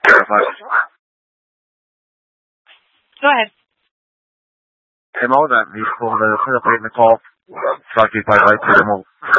Go ahead. Hey, Mo, that we call the Philippine call. Start by right to the move.